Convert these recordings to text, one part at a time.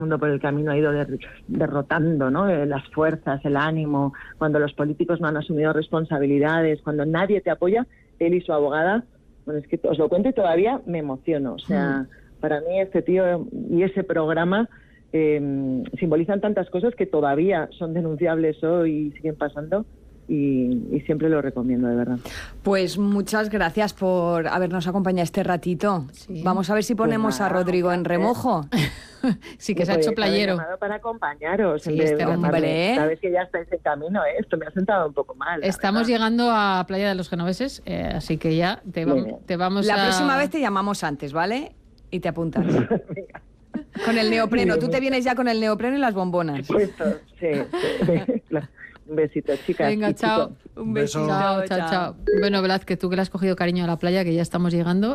mundo por el camino ha ido derrotando, ¿no? Las fuerzas, el ánimo, cuando los políticos no han asumido responsabilidades, cuando nadie te apoya, él y su abogada, bueno, es que os lo cuento y todavía me emociono. O sea, para mí este tío y ese programa simbolizan tantas cosas que todavía son denunciables hoy y siguen pasando. Y siempre lo recomiendo, de verdad. Pues muchas gracias por habernos acompañado este ratito. Sí. Vamos a ver si ponemos a Rodrigo en remojo. Sí, que se ha hecho playero. Para acompañaros. Sí, hombre. Sabes que ya estáis en camino, ¿eh? Esto me ha sentado un poco mal. Estamos llegando a Playa de los Genoveses, así que ya te vamos La próxima vez te llamamos antes, ¿vale? Y te apuntas. Con el neopreno. Tú te vienes ya con el neopreno y las bombonas. Puesto, sí. Un besito, chicas. Venga, chao. Un besito. Chao. Bueno, Velázquez, tú que le has cogido cariño a la playa, que ya estamos llegando.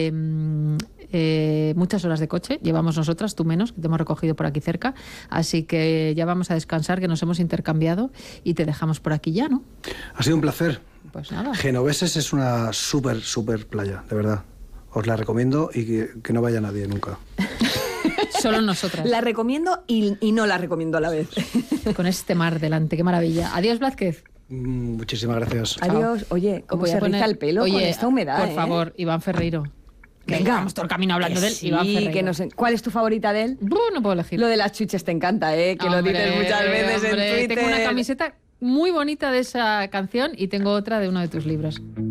Muchas horas de coche llevamos nosotras, tú menos, que te hemos recogido por aquí cerca. Así que ya vamos a descansar, que nos hemos intercambiado y te dejamos por aquí ya, ¿no? Ha sido un placer. Pues nada. Genoveses es una súper playa, de verdad. Os la recomiendo y que no vaya nadie nunca. Solo nosotras. La recomiendo y no la recomiendo a la vez. Con este mar delante, qué maravilla. Adiós, Blázquez. Muchísimas gracias. Adiós. Oye, ¿cómo se riza el pelo con esta humedad? Por favor, Iván Ferreiro. Venga, vamos todo el camino hablando de él. Iván Ferreiro. Que no sé. ¿Cuál es tu favorita de él? No puedo elegir. Lo de las chuches te encanta, que lo dices muchas veces en Twitter. Tengo una camiseta muy bonita de esa canción y tengo otra de uno de tus libros.